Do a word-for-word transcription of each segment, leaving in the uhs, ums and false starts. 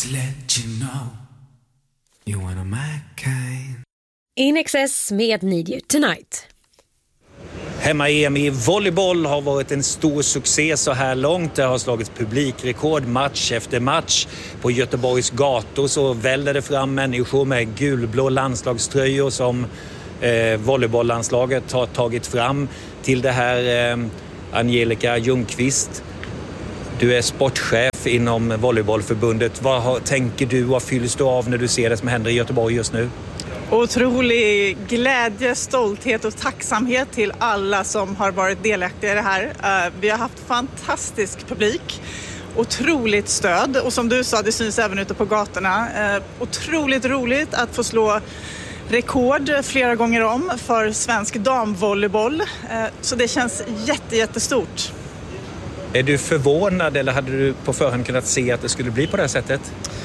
to let you know you're one of my kind. In Excess med Need You Tonight. Hemma-E M i volleyboll har varit en stor succé så här långt. Det har slagit publikrekord match efter match. På Göteborgs gator så väller det fram människor med gulblå landslagströjor som eh, volleybolllandslaget har tagit fram. Till det här eh, Angelica Ljungqvist. Du är sportchef inom volleybollförbundet. Vad har, tänker du och fylls du av när du ser det som händer i Göteborg just nu? Otrolig glädje, stolthet och tacksamhet till alla som har varit delaktiga i det här. Uh, vi har haft fantastisk publik, otroligt stöd och som du sa, det syns även ute på gatorna. Uh, otroligt roligt att få slå rekord flera gånger om för svensk damvolleyboll. Uh, så det känns jätte, jättestort. Är du förvånad eller hade du på förhand kunnat se att det skulle bli på det här sättet?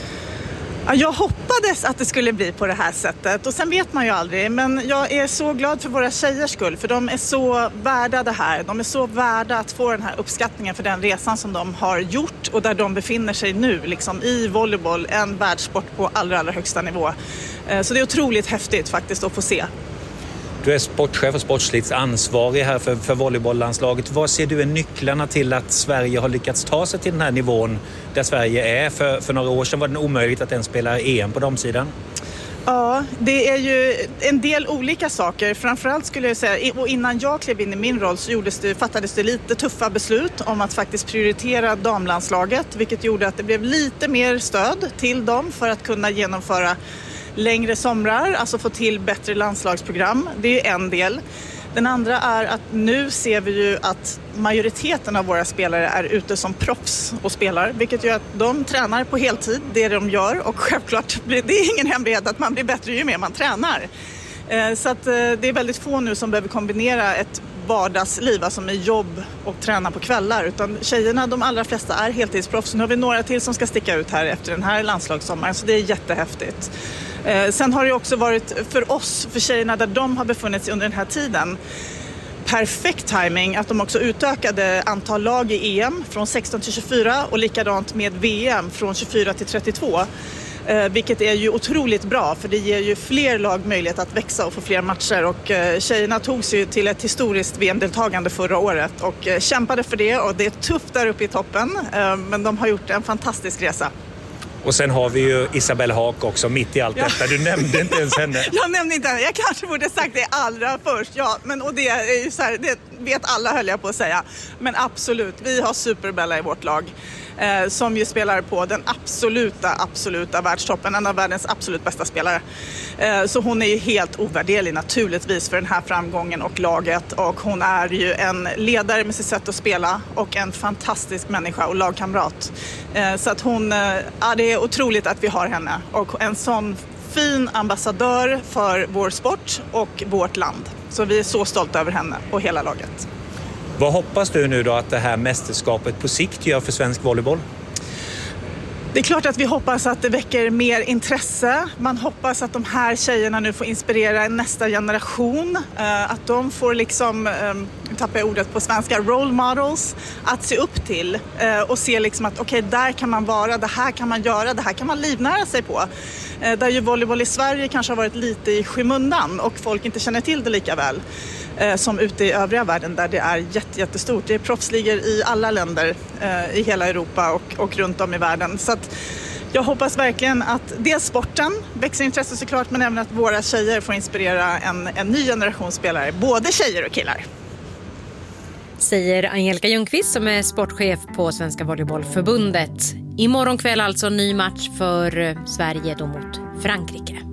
Ja, jag hoppades att det skulle bli på det här sättet och sen vet man ju aldrig, men jag är så glad för våra tjejers skull för de är så värda det här. De är så värda att få den här uppskattningen för den resan som de har gjort och där de befinner sig nu liksom i volleyboll, en världssport på allra, allra högsta nivå. Så det är otroligt häftigt faktiskt att få se. Du är sportchef och sportsligt ansvarig här för, för volleybolllandslaget. Vad ser du är nycklarna till att Sverige har lyckats ta sig till den här nivån där Sverige är? För, för några år sedan var det omöjligt att den spelar E M på damsidan. Ja, det är ju en del olika saker. Framförallt skulle jag säga, och innan jag klev in i min roll så gjordes det, fattades det lite tuffa beslut om att faktiskt prioritera damlandslaget. Vilket gjorde att det blev lite mer stöd till dem för att kunna genomföra längre somrar, alltså få till bättre landslagsprogram. Det är en del. Den andra är att nu ser vi ju att majoriteten av våra spelare är ute som proffs och spelar, vilket gör att de tränar på heltid, det de gör, och självklart det är ingen hemlighet att man blir bättre ju mer man tränar. Så att det är väldigt få nu som behöver kombinera ett vardagsliv, alltså med jobb och träna på kvällar, utan tjejerna, de allra flesta är heltidsproffs. Nu har vi några till som ska sticka ut här efter den här landslagssommaren, så det är jättehäftigt. Sen har det också varit för oss, för tjejerna där de har befunnit sig under den här tiden, perfekt timing att de också utökade antal lag i E M från sexton till tjugofyra och likadant med V M från tjugofyra till trettiotvå. Eh, vilket är ju otroligt bra för det ger ju fler lag möjlighet att växa och få fler matcher och eh, tjejerna tog sig till ett historiskt V M-deltagande förra året och eh, kämpade för det och det är tufft där uppe i toppen eh, men de har gjort en fantastisk resa. Och sen har vi ju Isabelle Haak också mitt i allt ja. detta. Du nämnde inte ens henne. Jag nämnde inte henne. Jag kanske borde sagt det allra först. Ja, men och det är ju så här, det vet alla höll jag på att säga. Men absolut, vi har Superbella i vårt lag. Eh, som ju spelar på den absoluta, absoluta världstoppen. En av världens absolut bästa spelare. Eh, så hon är ju helt ovärderlig naturligtvis för den här framgången och laget. Och hon är ju en ledare med sitt sätt att spela. Och en fantastisk människa och lagkamrat. Eh, så att hon, eh, ja, det är otroligt att vi har henne. Och en sån fin ambassadör för vår sport och vårt land. Så vi är så stolta över henne och hela laget. Vad hoppas du nu då att det här mästerskapet på sikt gör för svensk volleyboll? Det är klart att vi hoppas att det väcker mer intresse. Man hoppas att de här tjejerna nu får inspirera nästa generation. Att de får liksom, tappar jag ordet på svenska, role models att se upp till. Och se liksom att okej, okay, där kan man vara, det här kan man göra, det här kan man livnära sig på. Där ju volleyboll i Sverige kanske har varit lite i skymundan och folk inte känner till det lika väl. Som ute i övriga världen där det är jätte, jättestort. Det är proffsligor i alla länder eh, i hela Europa och, och runt om i världen. Så att jag hoppas verkligen att dels sporten växer intresse såklart, men även att våra tjejer får inspirera en, en ny generation spelare, både tjejer och killar. Säger Angelica Ljungqvist som är sportchef på Svenska Volleybollförbundet. Imorgon kväll alltså ny match för Sverige då mot Frankrike.